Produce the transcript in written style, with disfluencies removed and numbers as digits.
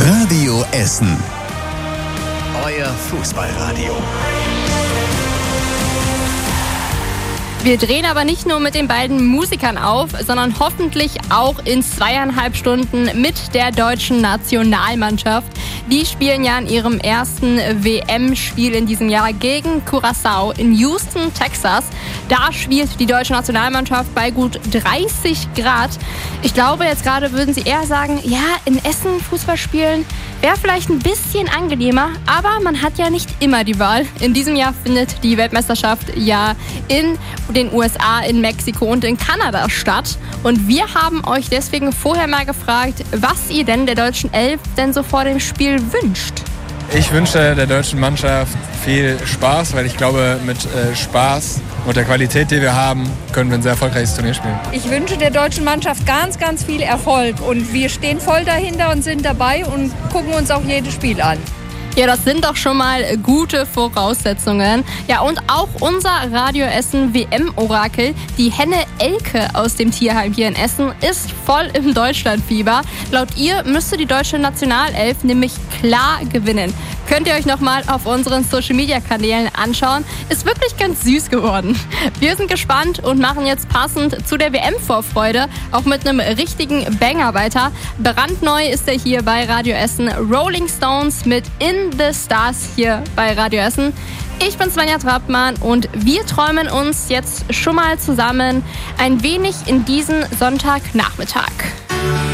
Radio Essen. Euer Fußballradio. Wir drehen aber nicht nur mit den beiden Musikern auf, sondern hoffentlich auch in 2,5 Stunden mit der deutschen Nationalmannschaft. Die spielen ja in ihrem ersten WM-Spiel in diesem Jahr gegen Curaçao in Houston, Texas. Da spielt die deutsche Nationalmannschaft bei gut 30 Grad. Ich glaube, jetzt gerade würden Sie eher sagen, ja, in Essen Fußball spielen wäre vielleicht ein bisschen angenehmer, aber man hat ja nicht immer die Wahl. In diesem Jahr findet die Weltmeisterschaft ja in den USA, in Mexiko und in Kanada statt. Und wir haben euch deswegen vorher mal gefragt, was ihr denn der deutschen Elf denn so vor dem Spiel wünscht. Ich wünsche der deutschen Mannschaft viel Spaß, weil ich glaube, mit Spaß und der Qualität, die wir haben, können wir ein sehr erfolgreiches Turnier spielen. Ich wünsche der deutschen Mannschaft ganz, ganz viel Erfolg. Und wir stehen voll dahinter und sind dabei und gucken uns auch jedes Spiel an. Ja, das sind doch schon mal gute Voraussetzungen. Ja, und auch unser Radio Essen WM-Orakel, die Henne Elke aus dem Tierheim hier in Essen, ist voll im Deutschlandfieber. Laut ihr müsste die deutsche Nationalelf nämlich klar gewinnen. Könnt ihr euch nochmal auf unseren Social-Media-Kanälen anschauen. Ist wirklich ganz süß geworden. Wir sind gespannt und machen jetzt passend zu der WM-Vorfreude auch mit einem richtigen Banger weiter. Brandneu ist er hier bei Radio Essen. Rolling Stones mit In the Stars hier bei Radio Essen. Ich bin Svenja Trappmann und wir träumen uns jetzt schon mal zusammen ein wenig in diesen Sonntagnachmittag.